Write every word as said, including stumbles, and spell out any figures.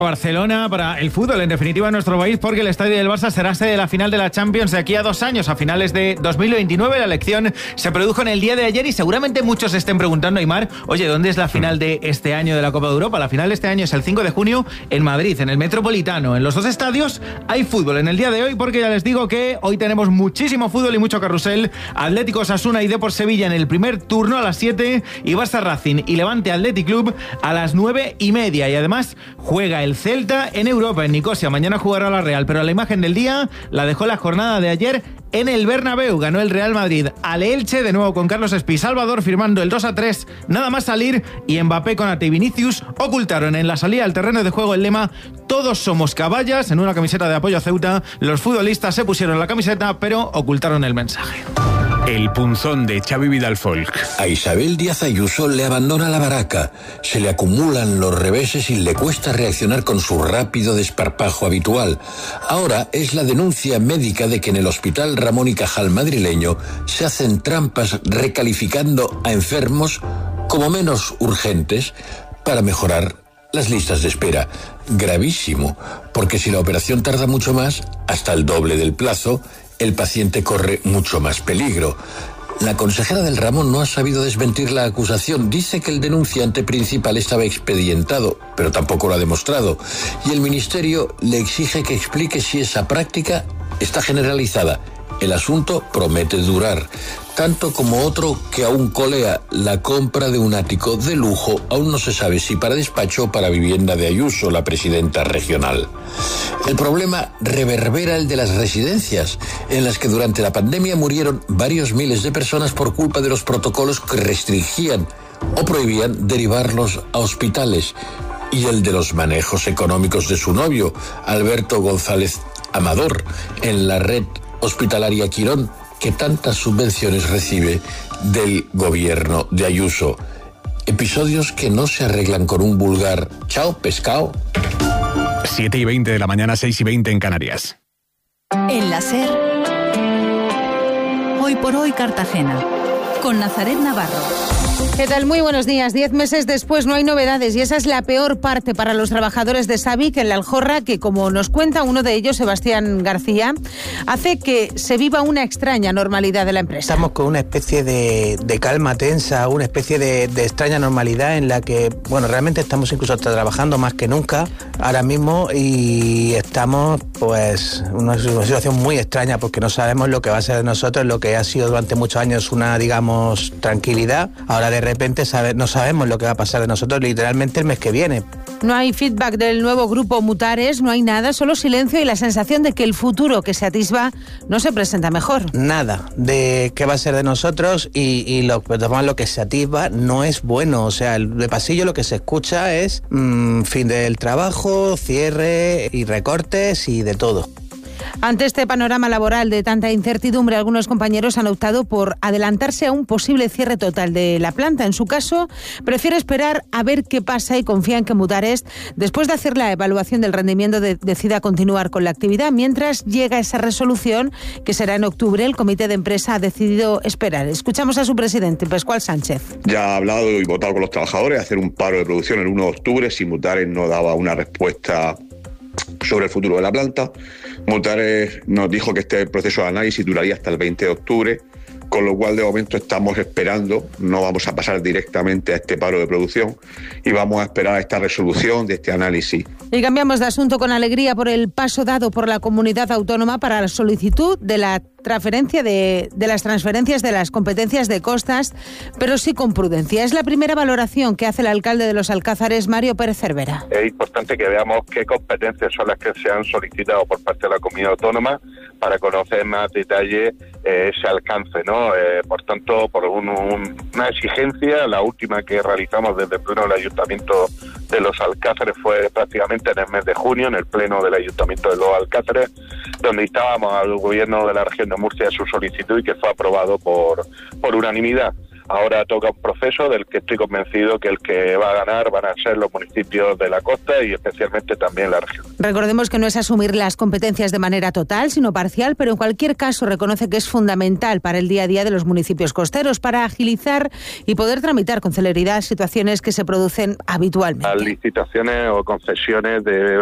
Barcelona para el fútbol, en definitiva, en nuestro país, porque el estadio del Barça será sede de la final de la Champions de aquí a dos años, a finales de dos mil veintinueve. La elección se produjo en el día de ayer y seguramente muchos estén preguntando, Aimar, oye, ¿dónde es la final de este año de la Copa de Europa? La final de este año es el cinco de junio en Madrid, en el Metropolitano. En los dos estadios hay fútbol en el día de hoy, porque ya les digo que hoy tenemos muchísimo fútbol y mucho carrusel. Atlético Osasuna y Depor Sevilla en el primer turno a las siete y Barça Racing y Levante Athletic Club a las nueve y media. Y además juega el Celta en Europa, en Nicosia. Mañana jugará la Real, pero la imagen del día la dejó la jornada de ayer en el Bernabéu. Ganó el Real Madrid al Elche, de nuevo con Carlos Espí Salvador firmando el dos a tres nada más salir, y Mbappé, Konaté y Vinicius ocultaron en la salida al terreno de juego el lema "Todos somos caballas". En una camiseta de apoyo a Ceuta, los futbolistas se pusieron la camiseta pero ocultaron el mensaje. El punzón de Xavi Vidal Folk. A Isabel Díaz Ayuso le abandona la baraca, se le acumulan los reveses y le cuesta reaccionar con su rápido desparpajo habitual. Ahora es la denuncia médica de que en el Hospital Ramón y Cajal madrileño se hacen trampas recalificando a enfermos como menos urgentes para mejorar las listas de espera. Gravísimo, porque si la operación tarda mucho más, hasta el doble del plazo, el paciente corre mucho más peligro. La consejera del Ramón no ha sabido desmentir la acusación. Dice que el denunciante principal estaba expedientado, pero tampoco lo ha demostrado. Y el ministerio le exige que explique si esa práctica está generalizada. El asunto promete durar, tanto como otro que aún colea: la compra de un ático de lujo. Aún no se sabe si para despacho o para vivienda de Ayuso, la presidenta regional. El problema reverbera el de las residencias, en las que durante la pandemia murieron varios miles de personas por culpa de los protocolos que restringían o prohibían derivarlos a hospitales, y el de los manejos económicos de su novio, Alberto González Amador, en la red hospitalaria Quirón, que tantas subvenciones recibe del gobierno de Ayuso. Episodios que no se arreglan con un vulgar "chao, pescado". siete y veinte de la mañana, seis y veinte en Canarias. En la SER, Hoy por Hoy Cartagena, con Nazaret Navarro. ¿Qué tal? Muy buenos días. Diez meses después no hay novedades, y esa es la peor parte para los trabajadores de Sabic en La Aljorra, que, como nos cuenta uno de ellos, Sebastián García, hace que se viva una extraña normalidad de la empresa. Estamos con una especie de, de calma tensa, una especie de, de extraña normalidad en la que, bueno, realmente estamos incluso trabajando más que nunca ahora mismo, y estamos, pues, en una, una situación muy extraña, porque no sabemos lo que va a ser de nosotros, lo que ha sido durante muchos años una, digamos, tranquilidad. Ahora de repente sabe, no sabemos lo que va a pasar de nosotros literalmente el mes que viene. No hay feedback del nuevo grupo Mutares, no hay nada, solo silencio y la sensación de que el futuro que se atisba no se presenta mejor. Nada de qué va a ser de nosotros, y, y lo, lo que se atisba no es bueno. O sea, de pasillo lo que se escucha es mmm, fin del trabajo, cierre y recortes y de todo. Ante este panorama laboral de tanta incertidumbre, algunos compañeros han optado por adelantarse a un posible cierre total de la planta. En su caso, prefiere esperar a ver qué pasa y confía en que Mutares, después de hacer la evaluación del rendimiento, de, decida continuar con la actividad. Mientras llega esa resolución, que será en octubre, el comité de empresa ha decidido esperar. Escuchamos a su presidente, Pascual Sánchez. Ya ha hablado y votado con los trabajadores hacer un paro de producción el uno de octubre si Mutares no daba una respuesta sobre el futuro de la planta. Mutares nos dijo que este proceso de análisis duraría hasta el veinte de octubre, con lo cual de momento estamos esperando, no vamos a pasar directamente a este paro de producción y vamos a esperar a esta resolución de este análisis. Y cambiamos de asunto con alegría por el paso dado por la comunidad autónoma para la solicitud de la transferencia de, de las transferencias de las competencias de costas, pero sí con prudencia. Es la primera valoración que hace el alcalde de Los Alcázares, Mario Pérez Cervera. Es importante que veamos qué competencias son las que se han solicitado por parte de la comunidad autónoma para conocer más detalle eh, ese alcance, ¿no? Eh, por tanto, por un, un, una exigencia, la última que realizamos desde el pleno del Ayuntamiento de Los Alcázares fue prácticamente en el mes de junio, en el pleno del Ayuntamiento de Los Alcázares, donde instábamos al gobierno de la región de Murcia a su solicitud y que fue aprobado por, por unanimidad. Ahora toca un proceso del que estoy convencido que el que va a ganar van a ser los municipios de la costa y especialmente también la región. Recordemos que no es asumir las competencias de manera total, sino parcial, pero en cualquier caso reconoce que es fundamental para el día a día de los municipios costeros, para agilizar y poder tramitar con celeridad situaciones que se producen habitualmente. Las licitaciones o concesiones de